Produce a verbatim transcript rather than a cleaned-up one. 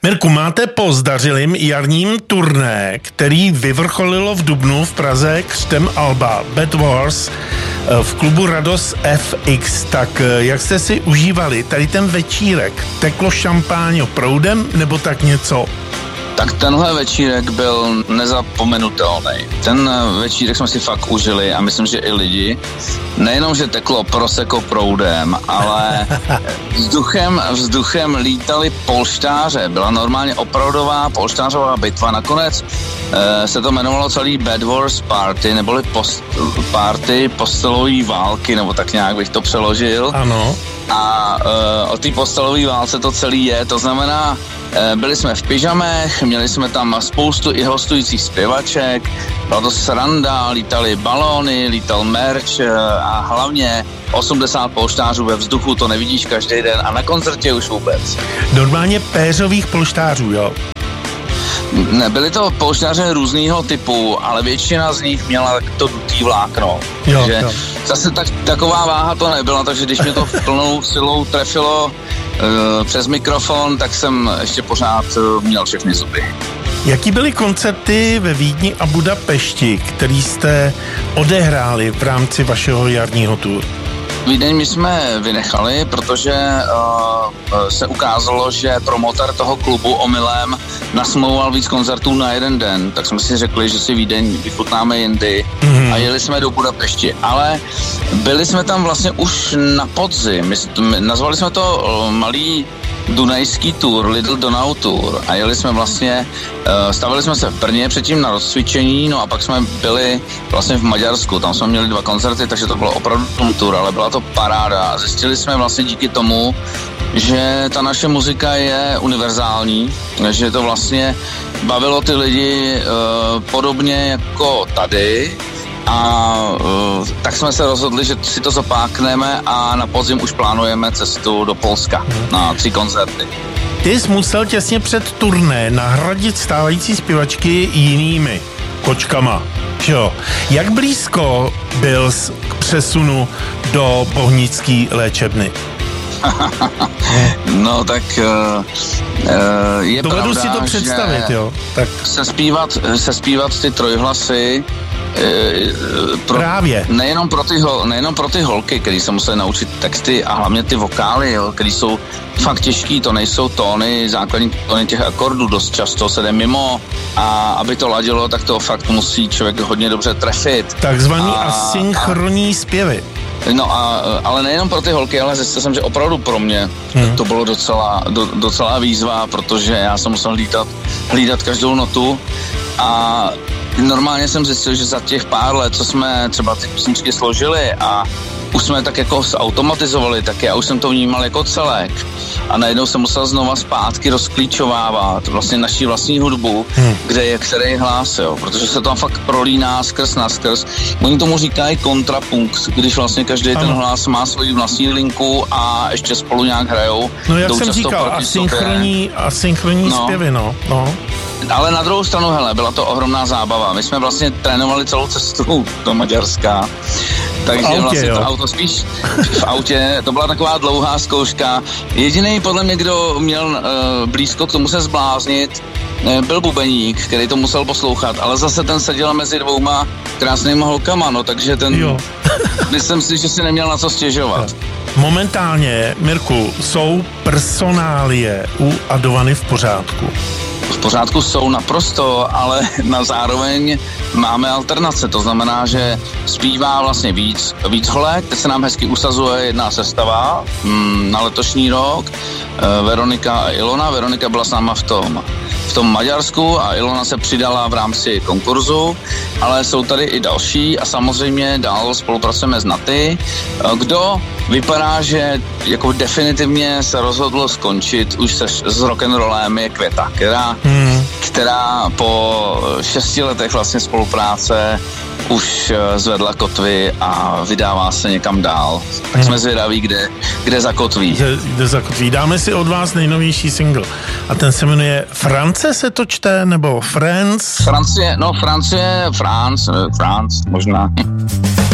Mirku, máte po zdařilým jarním turné, který vyvrcholilo v dubnu v Praze křtem alba Bad Wars v klubu Radost F X, tak jak jste si užívali tady ten večírek? Teklo šampáň proudem nebo tak něco? Tak tenhle večírek byl nezapomenutelný. Ten večírek jsme si fakt užili a myslím, že i lidi. Nejenom, že teklo prosecco proudem, ale vzduchem, vzduchem lítali polštáře. Byla normálně opravdová polštářová bitva. Nakonec eh, se to jmenovalo celý Bad Wars Party, neboli post, party postelové války, nebo tak nějak bych to přeložil. Ano. A uh, o té postelové válce to celý je, to znamená, uh, byli jsme v pyžamech, měli jsme tam spoustu i hostujících zpěvaček, byla to sranda, lítali balóny, lítal merch uh, a hlavně osmdesát polštářů ve vzduchu, to nevidíš každý den a na koncertě už vůbec. Normálně péřových polštářů, jo? Ne, byly to polštáře různýho typu, ale většina z nich měla to dutý vlákno. Jo, takže jo. Zase tak, taková váha to nebyla, takže když mě to plnou silou trefilo uh, přes mikrofon, tak jsem ještě pořád uh, měl všechny zuby. Jaký byly koncerty ve Vídni a Budapešti, který jste odehráli v rámci vašeho jarního tour? Vídeň my jsme vynechali, protože uh, se ukázalo, že promotor toho klubu omylem nasmlouval víc koncertů na jeden den, tak jsme si řekli, že si Vídeň vychutnáme jindy mm-hmm. a jeli jsme do Budapešti. Ale byli jsme tam vlastně už na podzim, my, my, nazvali jsme to uh, malý dunajský tour, Little Donau Tour a jeli jsme vlastně, uh, stavili jsme se v Brně předtím na rozcvičení, no a pak jsme byli vlastně v Maďarsku, tam jsme měli dva koncerty, takže to bylo opravdu tour, ale byla to paráda. Zjistili jsme vlastně díky tomu, že ta naše muzika je univerzální, že to vlastně bavilo ty lidi uh, podobně jako tady, a uh, tak jsme se rozhodli, že si to zopákneme a na podzim už plánujeme cestu do Polska na tři koncerty. Ty jsi musel těsně před turné nahradit stávající zpěvačky jinými kočkama, jo. Jak blízko byl k přesunu do bohnické léčebny? No tak uh, uh, je Dovedu pravda, si to představit, jo. Tak. Se zpívat, se zpívat ty trojhlasy Pro, Právě. Nejenom pro ty, nejenom pro ty holky, který se museli naučit texty a hlavně ty vokály, jo, který jsou fakt těžký, to nejsou tóny, základní tóny těch akordů, dost často se jde mimo a aby to ladilo, tak to fakt musí člověk hodně dobře trefit. Takzvaný a, asynchronní a, zpěvy. No a, ale nejenom pro ty holky, ale zjistil jsem, že opravdu pro mě hmm. to bylo docela, do, docela výzva, protože já jsem musel hlídat, hlídat každou notu a normálně jsem zjistil, že za těch pár let, co jsme třeba ty písničky složili a už jsme tak jako zautomatizovali, tak já už jsem to vnímal jako celek. A najednou jsem musel znova zpátky rozklíčovávat vlastně naší vlastní hudbu, hmm. kde je který hlas, jo, protože se tam fakt prolíná skrz na skrz. Oni tomu říkají kontrapunkt, když vlastně každý ano. ten hlas má svoji vlastní linku a ještě spolu nějak hrajou. No jak jsem říkal, asynchronní, asynchronní no. zpěvy, no. no. Ale na druhou stranu, hele, byla to ohromná zábava. My jsme vlastně trénovali celou cestu do Maďarska. Takže autě, vlastně jo. to auto spíš v autě, to byla taková dlouhá zkouška. Jediný podle mě, kdo měl uh, blízko k tomu se zbláznit, uh, byl bubeník, který to musel poslouchat, ale zase ten seděl mezi dvouma krásnýma holkama, no takže ten, myslím si, že si neměl na co stěžovat. Momentálně, Mirku, jsou personálie u Adovany v pořádku? V pořádku jsou naprosto, ale na zároveň máme alternace, to znamená, že zpívá vlastně víc, víc holek, teď se nám hezky usazuje jedna sestava mm, na letošní rok, e, Veronika a Ilona, Veronika byla s náma v tom, v tom Maďarsku a Ilona se přidala v rámci konkurzu, ale jsou tady i další a samozřejmě dál spolupracujeme s Naty. Kdo vypadá, že jako definitivně se rozhodlo skončit už se, s rock'n'rollem je Květa, která, hmm. která po šesti letech vlastně spolupráce už zvedla kotvy a vydává se někam dál. Tak hmm. jsme zvědaví, kde, kde zakotví. Kde, kde zakotví. Dáme si od vás nejnovější single. A ten se jmenuje France se to čte, nebo France? Francie, no Francie, France, France, možná.